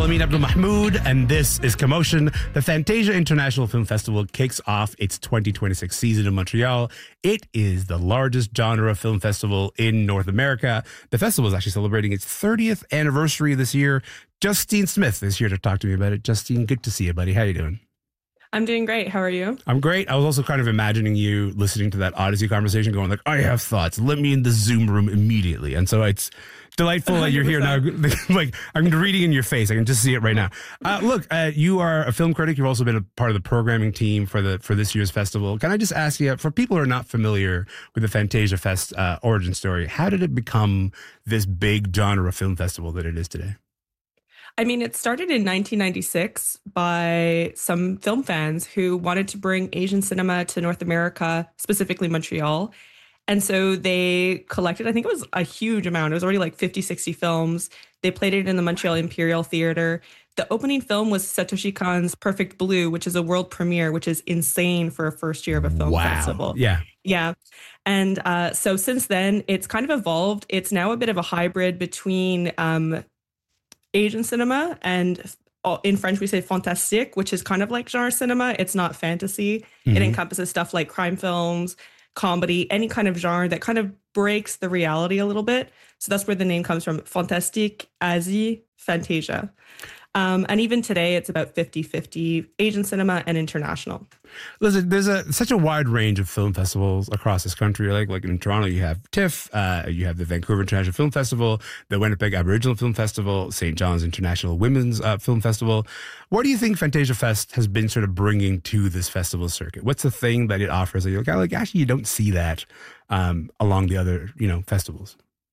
Amin Abdul Mahmoud, and this is Commotion. The Fantasia International Film Festival kicks off its 2026 season in Montreal. It is the largest genre film festival in North America. The festival is actually celebrating its 30th anniversary this year. Justine Smith is here to talk to me about it. Justine, good to see you, buddy. How you doing? I'm doing great. How are you? I'm great. I was also kind of imagining you listening to that Odyssey conversation going like, I have thoughts. Let me in the Zoom room immediately. And so it's delightful that you're here now. Like, I'm reading in your face. I can just see it right now. Look, you are a film critic. You've also been a part of the programming team for this year's festival. Can I just ask you, for people who are not familiar with the Fantasia Fest origin story, how did it become this big genre film festival that it is today? I mean, it started in 1996 by some film fans who wanted to bring Asian cinema to North America, specifically Montreal. And so they collected, I think it was a huge amount. It was already like 50, 60 films. They played it in the Montreal Imperial Theatre. The opening film was Satoshi Kon's Perfect Blue, which is a world premiere, which is insane for a first year of a film festival. Yeah. Yeah. And so since then, it's kind of evolved. It's now a bit of a hybrid between Asian cinema and in French we say fantastique, which is kind of like genre cinema. It's not fantasy. Mm-hmm. It encompasses stuff like crime films, comedy, any kind of genre that kind of breaks the reality a little bit. So that's where the name comes from, Fantastique Asie Fantasia. And even today, it's about 50-50 Asian cinema and international. Listen, there's such a wide range of film festivals across this country. Like in Toronto, you have TIFF, you have the Vancouver International Film Festival, the Winnipeg Aboriginal Film Festival, St. John's International Women's Film Festival. What do you think Fantasia Fest has been sort of bringing to this festival circuit? What's the thing that it offers that you're like, actually, you don't see that along the other, festivals?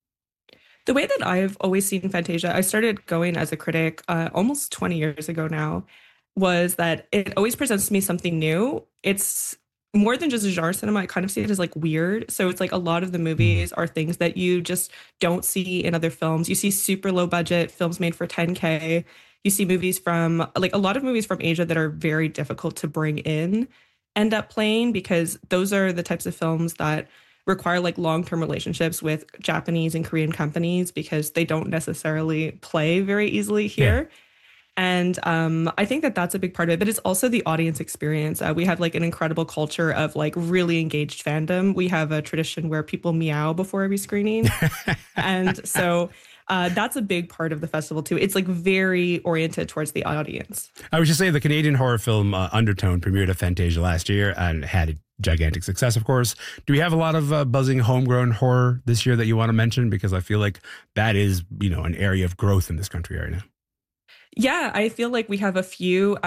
The way that I've always seen Fantasia, I started going as a critic almost 20 years ago now, was that it always presents to me something new. It's more than just a genre cinema. I kind of see it as like weird. So it's like a lot of the movies are things that you just don't see in other films. You see super low budget films made for 10K. You see movies from like a lot of movies from Asia that are very difficult to bring in end up playing, because those are the types of films that require like long-term relationships with Japanese and Korean companies, because they don't necessarily play very easily here. Yeah. And I think that that's a big part of it, but it's also the audience experience. We have like an incredible culture of like really engaged fandom. We have a tradition where people meow before every screening. And so that's a big part of the festival too. It's like very oriented towards the audience. I was just saying the Canadian horror film Undertone premiered at Fantasia last year and had a gigantic success, of course. Do we have a lot of buzzing homegrown horror this year that you want to mention? Because I feel like that is, an area of growth in this country right now. Yeah, I feel like we have a few.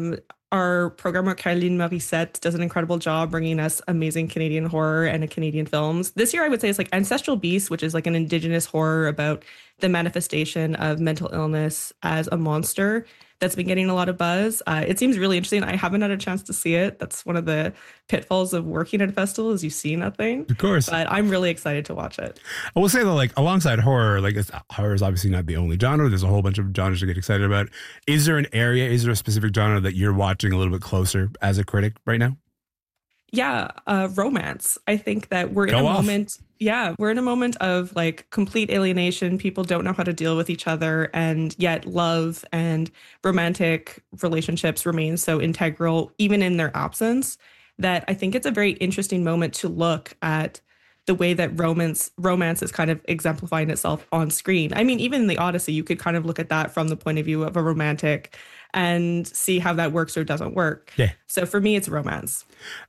Our programmer, Caroline Morissette, does an incredible job bringing us amazing Canadian horror and Canadian films. This year, I would say it's like Ancestral Beasts, which is like an Indigenous horror about the manifestation of mental illness as a monster. That's been getting a lot of buzz. It seems really interesting. I haven't had a chance to see it. That's one of the pitfalls of working at a festival, is you see nothing. Of course. But I'm really excited to watch it. I will say that, like, alongside horror, like, horror is obviously not the only genre. There's a whole bunch of genres to get excited about. Is there a specific genre that you're watching a little bit closer as a critic right now? Yeah, romance. I think that we're in a moment. Yeah, we're in a moment of like complete alienation. People don't know how to deal with each other, and yet love and romantic relationships remain so integral, even in their absence, that I think it's a very interesting moment to look at the way that romance is kind of exemplifying itself on screen. I mean, even in the Odyssey, you could kind of look at that from the point of view of a romantic and see how that works or doesn't work. Yeah. So for me, it's romance.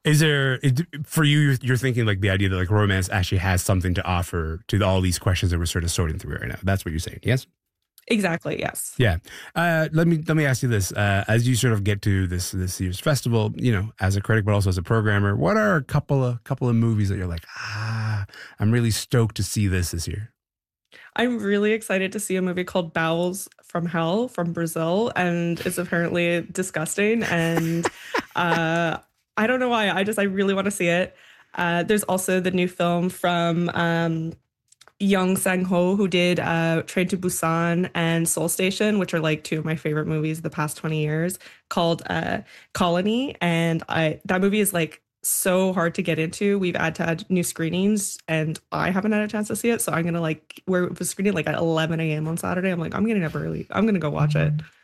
For you, you're thinking like the idea that like romance actually has something to offer to all these questions that we're sort of sorting through right now. That's what you're saying, yes? Exactly, yes. Yeah. Let me ask you this. As you sort of get to this year's festival, as a critic, but also as a programmer, what are a couple of movies that you're like, I'm really stoked to see this year? I'm really excited to see a movie called Bowels from Hell from Brazil, and it's apparently disgusting. And I don't know why. I really want to see it. There's also the new film from Young Sang-ho, who did Train to Busan and Seoul Station, which are like two of my favorite movies of the past 20 years, called Colony. And that movie is like so hard to get into. We've had to add new screenings, and I haven't had a chance to see it. So I'm gonna we're screening like at 11 a.m. on Saturday. I'm like, I'm getting up early. I'm gonna go watch it.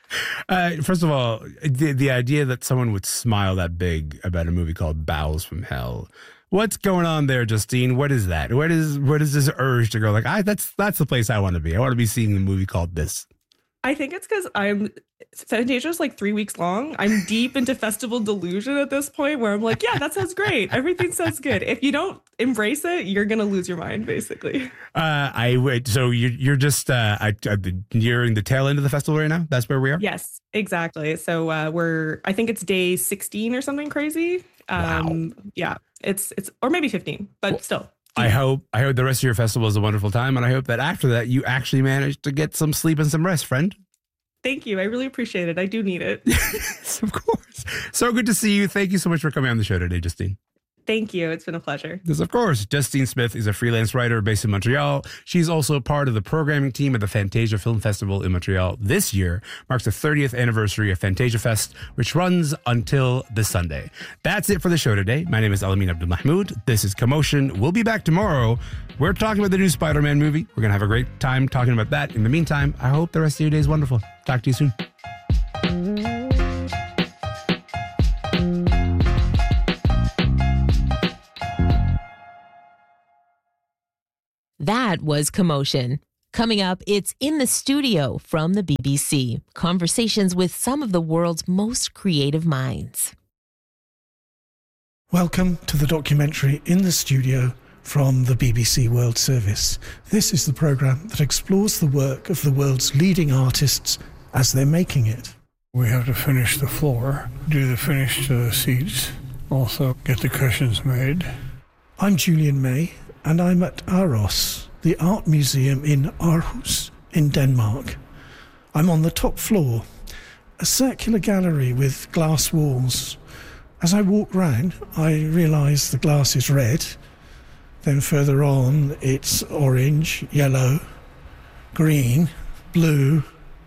First of all, the idea that someone would smile that big about a movie called Bowels from Hell. What's going on there, Justine? What is that? What is this urge to go like, that's the place I want to be. I want to be seeing a movie called this. I think it's because Fantasia is like 3 weeks long. I'm deep into festival delusion at this point where I'm like, yeah, that sounds great. Everything sounds good. If you don't embrace it, you're going to lose your mind, basically. So you're just nearing the tail end of the festival right now? That's where we are? Yes, exactly. So I think it's day 16 or something crazy. Wow. Yeah, it's or maybe 15, but still. I hope the rest of your festival is a wonderful time, and I hope that after that you actually manage to get some sleep and some rest, friend. Thank you. I really appreciate it. I do need it. Yes, of course. So good to see you. Thank you so much for coming on the show today, Justine. Thank you. It's been a pleasure. Yes, of course. Justine Smith is a freelance writer based in Montreal. She's also part of the programming team at the Fantasia Film Festival in Montreal. This year marks the 30th anniversary of Fantasia Fest, which runs until this Sunday. That's it for the show today. My name is Alamin Abdulmahmoud. This is Commotion. We'll be back tomorrow. We're talking about the new Spider-Man movie. We're going to have a great time talking about that. In the meantime, I hope the rest of your day is wonderful. Talk to you soon. That was Commotion. Coming up, it's In the Studio from the BBC. Conversations with some of the world's most creative minds. Welcome to the documentary In the Studio from the BBC World Service. This is the programme that explores the work of the world's leading artists as they're making it. We have to finish the floor, do the finish to the seats, also get the cushions made. I'm Julian May, and I'm at Aros, the art museum in Aarhus in Denmark. I'm on the top floor, a circular gallery with glass walls. As I walk round, I realise the glass is red. Then further on, it's orange, yellow, green, blue.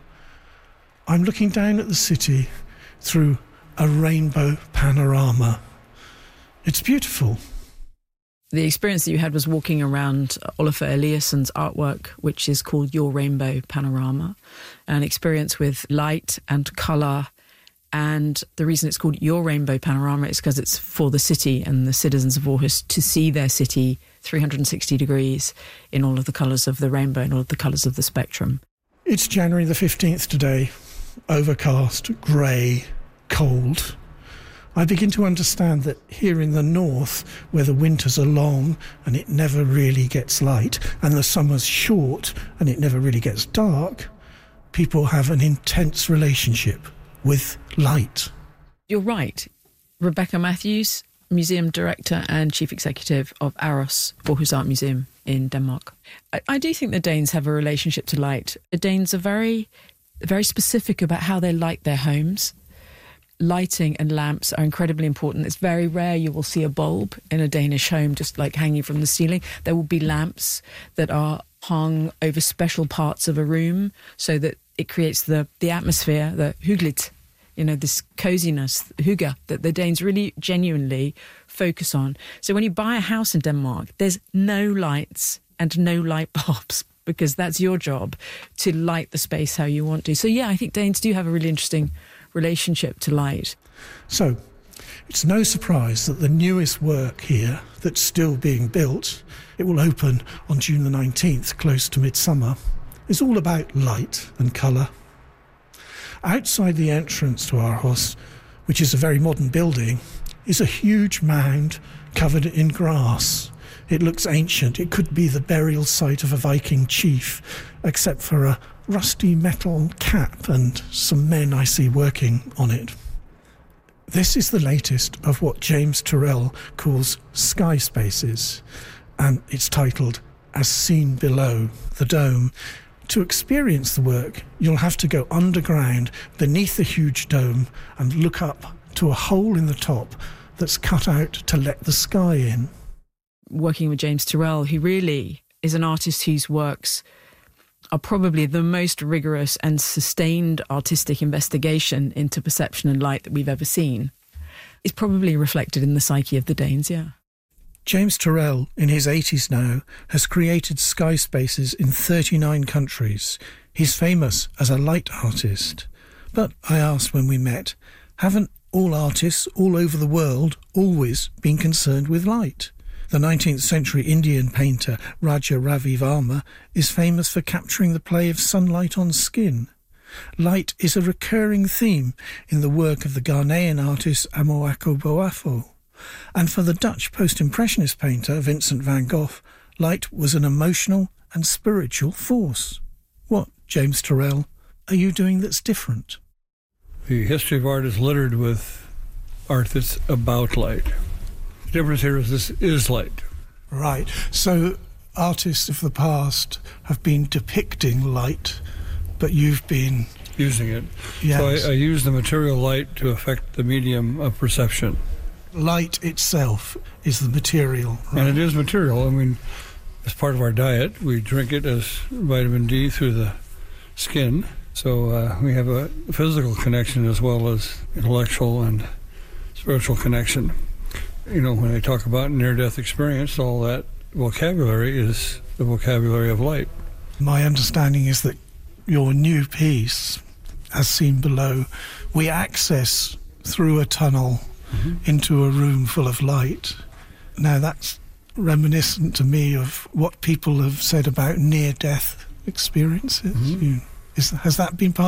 I'm looking down at the city through a rainbow panorama. It's beautiful. The experience that you had was walking around Olafur Eliasson's artwork, which is called Your Rainbow Panorama, an experience with light and colour. And the reason it's called Your Rainbow Panorama is because it's for the city and the citizens of Aarhus to see their city 360 degrees in all of the colours of the rainbow and all of the colours of the spectrum. It's January the 15th today, overcast, grey, cold. I begin to understand that here in the north, where the winters are long and it never really gets light, and the summer's short and it never really gets dark, people have an intense relationship with light. You're right. Rebecca Matthews, Museum Director and Chief Executive of Aros, Aarhus Art Museum in Denmark. I do think the Danes have a relationship to light. The Danes are very, very specific about how they light their homes. Lighting and lamps are incredibly important. It's very rare you will see a bulb in a Danish home just like hanging from the ceiling. There will be lamps that are hung over special parts of a room so that it creates the atmosphere, the hyggeligt, this coziness, hygge, that the Danes really genuinely focus on. So when you buy a house in Denmark, there's no lights and no light bulbs because that's your job to light the space how you want to. So yeah, I think Danes do have a really interesting relationship to light. So it's no surprise that the newest work here that's still being built, it will open on June the 19th, close to midsummer, is all about light and colour. Outside the entrance to Aarhus, which is a very modern building, is a huge mound covered in grass. It looks ancient. It could be the burial site of a Viking chief, except for a rusty metal cap and some men I see working on it. This is the latest of what James Turrell calls sky spaces, and it's titled As Seen Below the Dome. To experience the work, you'll have to go underground beneath the huge dome and look up to a hole in the top that's cut out to let the sky in. Working with James Turrell, who really is an artist whose works are probably the most rigorous and sustained artistic investigation into perception and light that we've ever seen, is probably reflected in the psyche of the Danes, yeah. James Turrell, in his 80s now, has created sky spaces in 39 countries. He's famous as a light artist, But I asked when we met, haven't all artists all over the world always been concerned with light? The 19th century Indian painter Raja Ravi Varma is famous for capturing the play of sunlight on skin. Light is a recurring theme in the work of the Ghanaian artist Amoako Boafo. And for the Dutch post-impressionist painter Vincent van Gogh, light was an emotional and spiritual force. What, James Turrell, are you doing that's different? The history of art is littered with art that's about light. The difference here is this is light. Right. So artists of the past have been depicting light, but you've been using it. Yes. So I use the material light to affect the medium of perception. Light itself is the material. Right? And it is material. I mean, as part of our diet, we drink it as vitamin D through the skin. So we have a physical connection as well as intellectual and spiritual connection. You know, when I talk about near-death experience, all that vocabulary is the vocabulary of light. My understanding is that your new piece, as seen below, we access through a tunnel into a room full of light. Now that's reminiscent to me of what people have said about near-death experiences. Has that been part